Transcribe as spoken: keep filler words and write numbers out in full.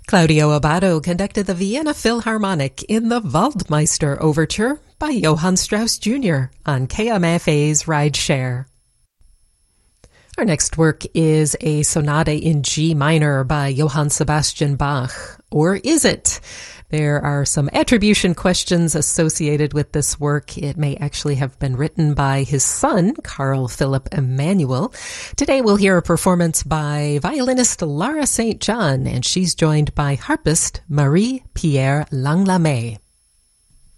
Claudio Abbado conducted the Vienna Philharmonic in the Waldmeister Overture by Johann Strauss Junior on K M F A's Rideshare. Our next work is a sonata in G minor by Johann Sebastian Bach. Or is it? There are some attribution questions associated with this work. It may actually have been written by his son, Carl Philipp Emanuel. Today we'll hear a performance by violinist Lara Saint John, and she's joined by harpist Marie-Pierre Langlamet.